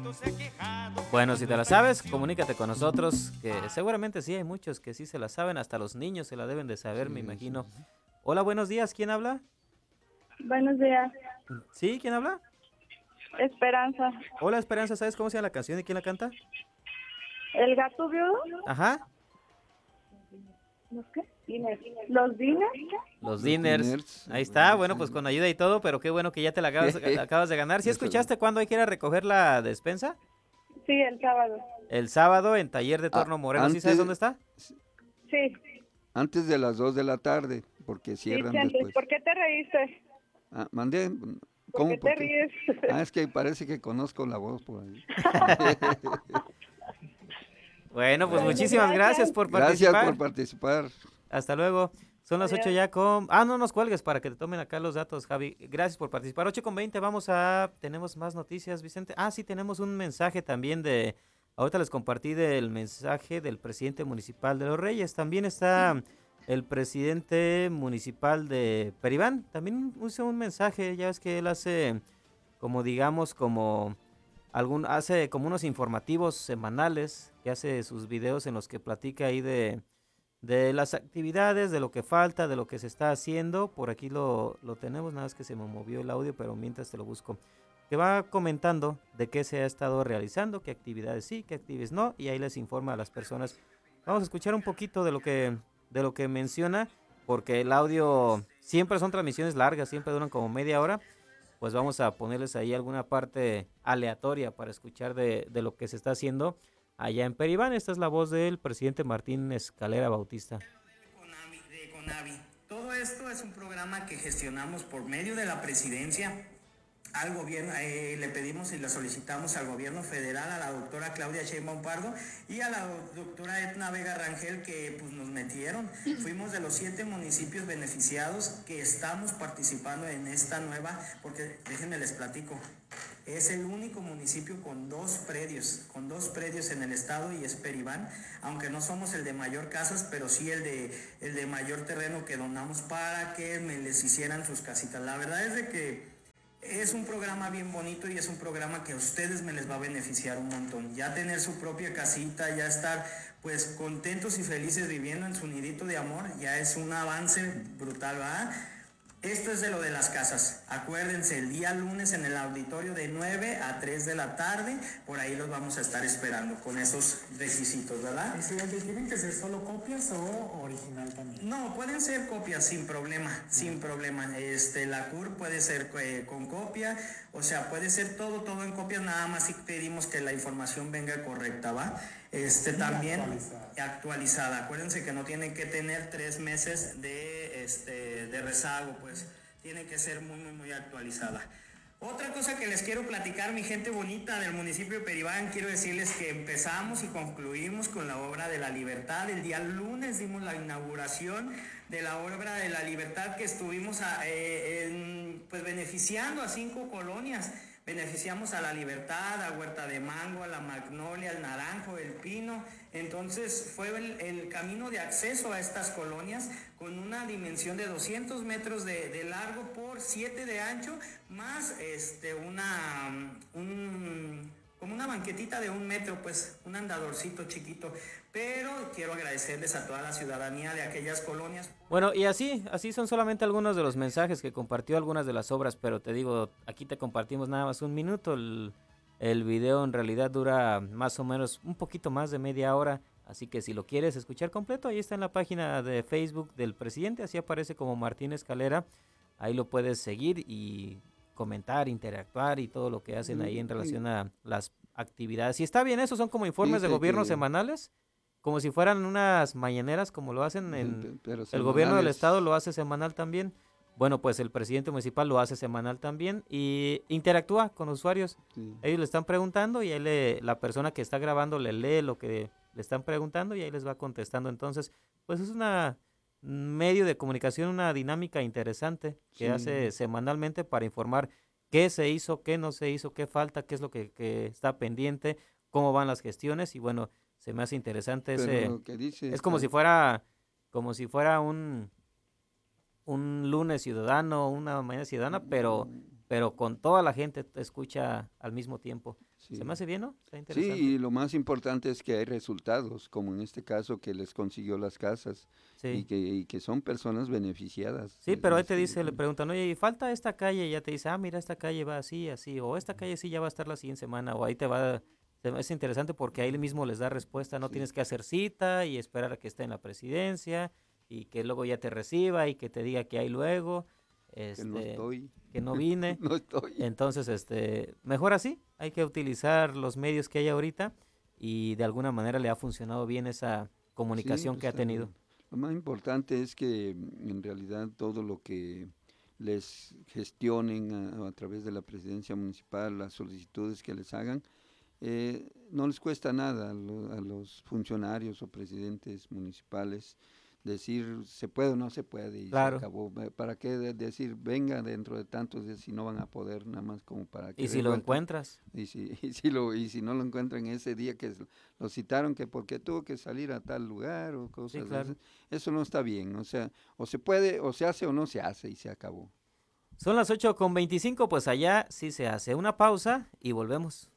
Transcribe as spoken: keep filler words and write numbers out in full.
Bueno, si te la sabes, comunícate con nosotros, que seguramente sí hay muchos que sí se la saben, hasta los niños se la deben de saber, Sí, me sí, imagino. sí. Hola, buenos días, ¿quién habla? Buenos días, ¿Sí? ¿Quién habla? Esperanza. Hola, Esperanza, ¿sabes cómo se llama la canción y quién la canta? ¿El gato viudo? Ajá, ¿Los qué? ¿Los Diners? los Los Diners. diners. Ahí está, Bueno, bueno, sí. pues con ayuda y todo, pero qué bueno que ya te la acabas, la acabas de ganar. ¿Sí Ya se lo- escuchaste cuándo hay que ir a recoger la despensa? Sí, el sábado. El sábado en Taller de Ah, Torno Moreno, ¿sí sabes dónde antes, está? Sí, antes de las dos de la tarde, porque sí, cierran Chantis. después. ¿Por qué te reíste? Ah, mandé. ¿Por ¿Cómo? qué ¿Por te qué? ríes? Ah, es que parece que conozco la voz por ahí. Bueno, pues Bueno, Bueno, muchísimas gracias gracias. por gracias por participar. participar. Hasta luego. Son las ocho Adiós. ya con... Ah, no nos cuelgues para que te tomen acá los datos, Javi. Gracias por participar. Ocho con veinte, vamos a... Tenemos más noticias, Vicente. Ah, sí, tenemos un mensaje también de... Ahorita les compartí del mensaje del presidente municipal de Los Reyes. También está el presidente municipal de Peribán. También hizo un mensaje, ya ves que él hace como digamos, como algún, hace como unos informativos semanales, que hace sus videos en los que platica ahí de, de las actividades, de lo que falta, de lo que se está haciendo. Por aquí lo, lo tenemos, nada más que se me movió el audio, pero mientras te lo busco. Que va comentando de qué se ha estado realizando, qué actividades sí, qué actividades no, y ahí les informa a las personas. Vamos a escuchar un poquito de lo que, de lo que menciona, porque el audio siempre son transmisiones largas, siempre duran como media hora. Pues vamos a ponerles ahí alguna parte aleatoria para escuchar de, de lo que se está haciendo allá en Peribán. Esta es la voz del presidente Martín Escalera Bautista. Conavi, de Conavi. Todo esto es un programa que gestionamos por medio de la presidencia al gobierno, eh, le pedimos y le solicitamos al gobierno federal, a la doctora Claudia Sheinbaum Pardo y a la doctora Etna Vega Rangel, que pues nos metieron. Fuimos de los siete municipios beneficiados que estamos participando en esta nueva, porque déjenme les platico, es el único municipio con dos predios, con dos predios en el estado y es Peribán, aunque no somos el de mayor casas, pero sí el de, el de mayor terreno que donamos para que me les hicieran sus casitas. La verdad es de que es un programa bien bonito y es un programa que a ustedes me les va a beneficiar un montón. Ya tener su propia casita, ya estar pues contentos y felices viviendo en su nidito de amor, ya es un avance brutal, ¿verdad? Esto es de lo de las casas. Acuérdense, el día lunes en el auditorio de nueve a tres de la tarde, por ahí los vamos a estar esperando con esos requisitos, ¿verdad? Presidente, ¿tienen que ser solo copias o original también? No, pueden ser copias sin problema, sin problema. Este, la C U R puede ser eh, con copia, o sea, puede ser todo, todo en copias, nada más si pedimos que la información venga correcta, ¿va? Este, Sí, también actualizada. actualizada. Acuérdense que no tienen que tener tres meses de, este, de rezago, pues tiene que ser muy, muy, muy actualizada. Otra cosa que les quiero platicar, mi gente bonita del municipio de Peribán, quiero decirles que empezamos y concluimos con la obra de la Libertad. El día lunes dimos la inauguración de la obra de la Libertad, que estuvimos a, eh, en, pues beneficiando a cinco colonias. Beneficiamos a la Libertad, a Huerta de Mango, a la Magnolia, al Naranjo, el Pino. Entonces fue el, el camino de acceso a estas colonias con una dimensión de doscientos metros de, de largo por siete de ancho, más este, una, un, como una banquetita de un metro, pues un andadorcito chiquito. Pero quiero agradecerles a toda la ciudadanía de aquellas colonias. Bueno, y así, así son solamente algunos de los mensajes que compartió algunas de las obras, pero te digo, aquí te compartimos nada más un minuto. El, el video en realidad dura más o menos un poquito más de media hora, así que si lo quieres escuchar completo, ahí está en la página de Facebook del presidente, así aparece como Martín Escalera, ahí lo puedes seguir y comentar, interactuar y todo lo que hacen ahí en relación a las actividades. Y está bien, eso son como informes de Fíjate gobierno que, semanales, como si fueran unas mañaneras como lo hacen en pero el gobierno del estado, semanales. lo hace semanal también. Bueno, pues el presidente municipal lo hace semanal también y interactúa con los usuarios. Sí. Ellos le están preguntando y ahí le, la persona que está grabando le lee lo que le están preguntando y ahí les va contestando. Entonces, pues es una medio de comunicación, una dinámica interesante que Sí. hace semanalmente para informar qué se hizo, qué no se hizo, qué falta, qué es lo que, que está pendiente, cómo van las gestiones y bueno, se me hace interesante Pero ese. lo que dice Es como está, si fuera, como si fuera un, un lunes ciudadano, una mañana ciudadana, pero, pero con toda la gente te escucha al mismo tiempo. Sí. Se me hace bien, ¿no? Está Sí, interesante. y lo más importante es que hay resultados, como en este caso que les consiguió las casas Sí. y, que, y que son personas beneficiadas. Sí, de- pero de ahí te este- dice, le preguntan, oye, y falta esta calle, y ya te dice, ah, mira, esta calle va así, así, o esta calle sí ya va a estar la siguiente semana, o ahí te va, se me- es interesante porque ahí mismo les da respuesta, no Sí. tienes que hacer cita y esperar a que esté en la presidencia, y que luego ya te reciba y que te diga que hay luego, que no este, estoy, que no vine. no estoy. Entonces, este, mejor así, hay que utilizar los medios que hay ahorita y de alguna manera le ha funcionado bien esa Sí, comunicación pues, que ha está tenido. bien. Lo más importante es que mm, en realidad todo lo que les gestionen a, a través de la presidencia municipal, las solicitudes que les hagan, eh, no les cuesta nada a, lo- a los funcionarios o presidentes municipales decir se puede o no se puede y Claro. se acabó. Eh, ¿Para qué de- decir venga dentro de tantos días si no van a poder nada más como para que Y dé si lo vuelta? encuentras, Y si, y si lo y si no lo encuentran ese día que es- lo citaron que porque tuvo que salir a tal lugar o sí, cosas de claro. esas, eso no está bien. O sea, o se puede, o se hace o no se hace y se acabó. Son las ocho con veinticinco, pues allá sí se hace una pausa y volvemos.